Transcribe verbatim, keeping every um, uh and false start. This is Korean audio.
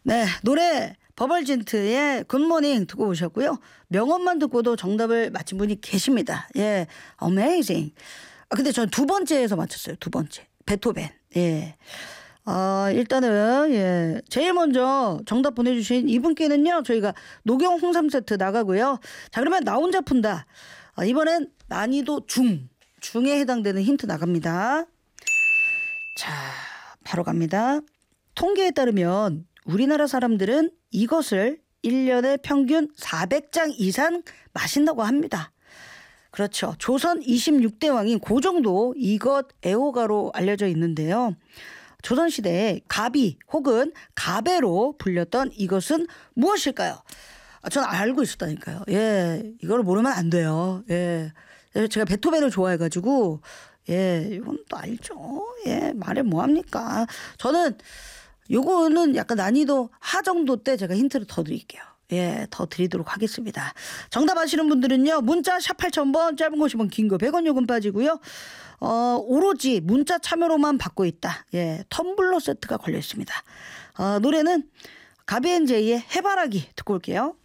네, 노래 버벌진트의 굿모닝 듣고 오셨고요. 명언만 듣고도 정답을 맞힌 분이 계십니다. 예, 어메이징. 아, 근데 전 두 번째에서 맞췄어요. 두 번째. 베토벤. 예. 아, 일단은, 예. 제일 먼저 정답 보내주신 이분께는요, 저희가 녹용 홍삼 세트 나가고요. 자, 그러면 나 혼자 푼다. 아, 이번엔 난이도 중. 중에 해당되는 힌트 나갑니다. 자, 바로 갑니다. 통계에 따르면 우리나라 사람들은 이것을 일 년에 평균 사백 장 이상 마신다고 합니다. 그렇죠. 조선 이십육 대 왕인 고종도 이것 애호가로 알려져 있는데요. 조선시대에 가비 혹은 가배로 불렸던 이것은 무엇일까요? 아, 전 알고 있었다니까요. 예, 이걸 모르면 안 돼요. 예, 제가 베토벤을 좋아해가지고 예, 이건 또 알죠. 예, 말해 뭐합니까? 저는 요거는 약간 난이도 하 정도 때 제가 힌트를 더 드릴게요. 예, 더 드리도록 하겠습니다. 정답 아시는 분들은요. 문자 샵 팔천 번, 짧은 거 오십 원, 긴 거 백 원 요금 빠지고요. 어, 오로지 문자 참여로만 받고 있다. 예, 텀블러 세트가 걸려 있습니다. 어, 노래는 가비앤제이의 해바라기 듣고 올게요.